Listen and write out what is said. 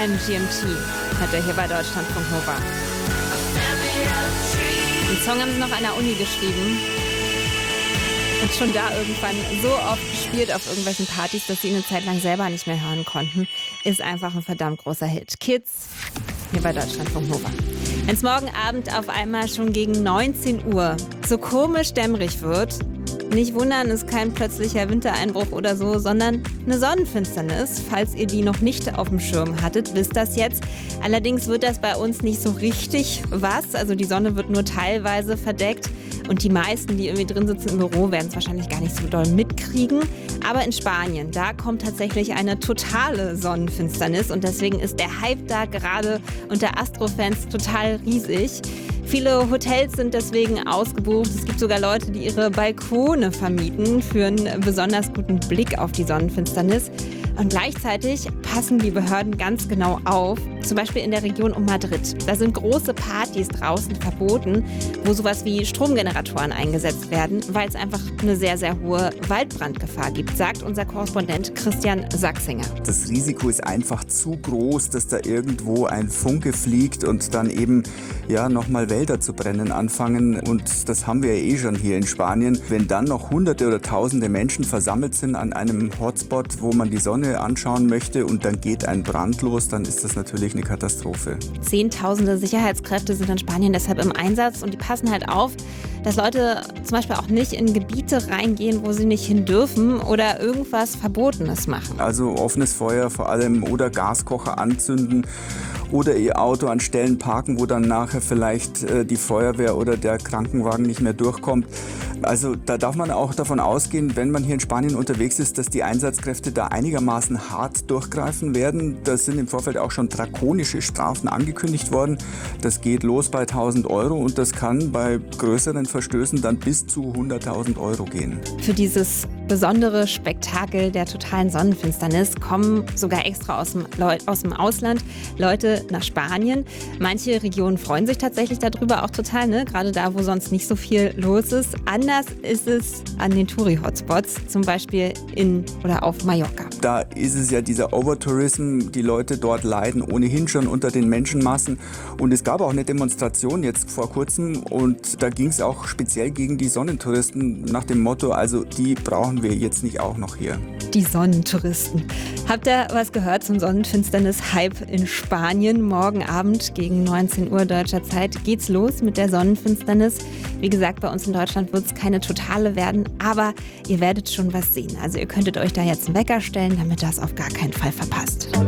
MGMT hat er hier bei Deutschlandfunk Nova. Den Song haben sie noch an der Uni geschrieben und schon da irgendwann so oft gespielt auf irgendwelchen Partys, dass sie ihn eine Zeit lang selber nicht mehr hören konnten. Ist einfach ein verdammt großer Hit. Kids hier bei Deutschlandfunk Nova. Wenn es morgen Abend auf einmal schon gegen 19 Uhr so komisch dämmerig wird, nicht wundern, ist kein plötzlicher Wintereinbruch oder so, sondern eine Sonnenfinsternis. Falls ihr die noch nicht auf dem Schirm hattet, wisst das jetzt. Allerdings wird das bei uns nicht so richtig was. Also die Sonne wird nur teilweise verdeckt. Und die meisten, die irgendwie drin sitzen im Büro, werden es wahrscheinlich gar nicht so doll mitkriegen. Aber in Spanien, da kommt tatsächlich eine totale Sonnenfinsternis. Und deswegen ist der Hype da gerade unter Astro-Fans total riesig. Viele Hotels sind deswegen ausgebucht. Es gibt sogar Leute, die ihre Balkone vermieten für einen besonders guten Blick auf die Sonnenfinsternis. Und gleichzeitig passen die Behörden ganz genau auf, zum Beispiel in der Region um Madrid. Da sind große Partys draußen verboten, wo sowas wie Stromgeneratoren eingesetzt werden, weil es einfach eine sehr, sehr hohe Waldbrandgefahr gibt, sagt unser Korrespondent Christian Sachsinger. Das Risiko ist einfach zu groß, dass da irgendwo ein Funke fliegt und dann eben nochmal Wälder zu brennen anfangen. Und das haben wir ja eh schon hier in Spanien. Wenn dann noch Hunderte oder Tausende Menschen versammelt sind an einem Hotspot, wo man die Sonne anschauen möchte und dann geht ein Brand los, dann ist das natürlich eine Katastrophe. Zehntausende Sicherheitskräfte sind in Spanien deshalb im Einsatz und die passen halt auf, dass Leute zum Beispiel auch nicht in Gebiete reingehen, wo sie nicht hin dürfen oder irgendwas Verbotenes machen. Also offenes Feuer vor allem oder Gaskocher anzünden oder ihr Auto an Stellen parken, wo dann nachher vielleicht die Feuerwehr oder der Krankenwagen nicht mehr durchkommt. Also da darf man auch davon ausgehen, wenn man hier in Spanien unterwegs ist, dass die Einsatzkräfte da einigermaßen hart durchgreifen werden. Da sind im Vorfeld auch schon drakonische Strafen angekündigt worden. Das geht los bei 1.000 Euro und das kann bei größeren Verstößen dann bis zu 100.000 Euro gehen. Für dieses besondere Spektakel der totalen Sonnenfinsternis kommen sogar extra aus dem Ausland Leute nach Spanien. Manche Regionen freuen sich tatsächlich darüber auch total, ne? Gerade da, wo sonst nicht so viel los ist. Anders ist es an den Touri-Hotspots, zum Beispiel in oder auf Mallorca. Da ist es ja dieser Overtourism, die Leute dort leiden ohnehin schon unter den Menschenmassen. Und es gab auch eine Demonstration jetzt vor kurzem und da ging es auch speziell gegen die Sonnentouristen nach dem Motto, also die brauchen wir jetzt nicht auch noch hier. Die Sonnentouristen. Habt ihr was gehört zum Sonnenfinsternis-Hype in Spanien? Morgen Abend gegen 19 Uhr deutscher Zeit geht's los mit der Sonnenfinsternis. Wie gesagt, bei uns in Deutschland wird es keine totale werden, aber ihr werdet schon was sehen. Also ihr könntet euch da jetzt einen Wecker stellen, damit das auf gar keinen Fall verpasst.